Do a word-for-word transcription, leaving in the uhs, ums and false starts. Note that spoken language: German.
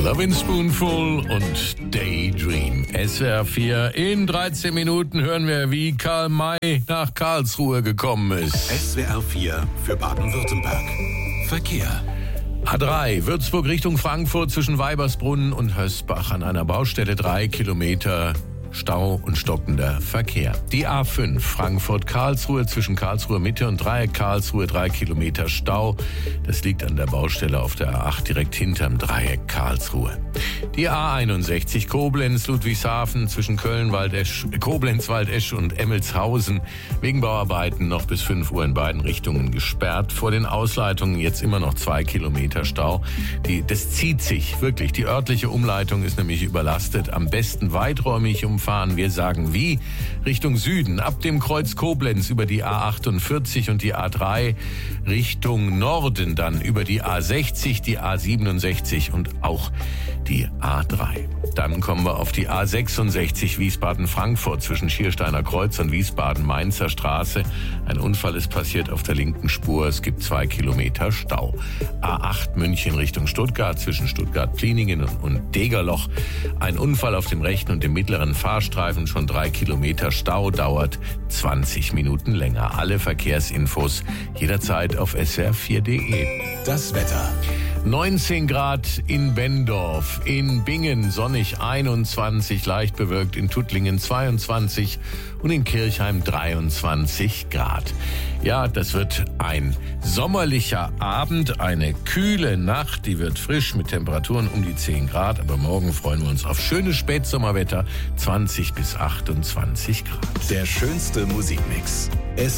Lovin' Spoonful und Daydream. S W R vier. In dreizehn Minuten hören wir, wie Karl May nach Karlsruhe gekommen ist. S W R vier für Baden-Württemberg. Verkehr. A drei, Würzburg Richtung Frankfurt zwischen Weibersbrunnen und Hösbach an einer Baustelle, drei Kilometer Stau und stockender Verkehr. Die A fünf, Frankfurt-Karlsruhe zwischen Karlsruhe Mitte und Dreieck Karlsruhe, drei Kilometer Stau. Das liegt an der Baustelle auf der A acht direkt hinterm Dreieck Karlsruhe. Die A einundsechzig, Koblenz, Ludwigshafen zwischen Köln, Waldesch, Koblenz, Waldesch und Emmelshausen. Wegen Bauarbeiten noch bis fünf Uhr in beiden Richtungen gesperrt. Vor den Ausleitungen jetzt immer noch zwei Kilometer Stau. Die, das zieht sich wirklich. Die örtliche Umleitung ist nämlich überlastet. Am besten weiträumig umfahren. Wir sagen wie? Richtung Süden, ab dem Kreuz Koblenz über die A achtundvierzig und die A drei. Richtung Norden dann über die A sechzig, die A siebenundsechzig und auch die A drei. Dann kommen wir auf die A sechsundsechzig Wiesbaden-Frankfurt zwischen Schiersteiner Kreuz und Wiesbaden-Mainzer Straße. Ein Unfall ist passiert auf der linken Spur. Es gibt zwei Kilometer Stau. A acht München Richtung Stuttgart zwischen Stuttgart-Pliningen und Degerloch. Ein Unfall auf dem rechten und dem mittleren Fahrstreifen. Schon drei Kilometer Stau, dauert zwanzig Minuten länger. Alle Verkehrsinfos jederzeit auf S W R vier punkt de. Das Wetter. neunzehn Grad in Bendorf, in Bingen sonnig einundzwanzig, leicht bewölkt in Tuttlingen zweiundzwanzig und in Kirchheim dreiundzwanzig Grad. Ja, das wird ein sommerlicher Abend, eine kühle Nacht, die wird frisch mit Temperaturen um die zehn Grad, aber morgen freuen wir uns auf schönes Spätsommerwetter, zwanzig bis achtundzwanzig Grad. Der schönste Musikmix.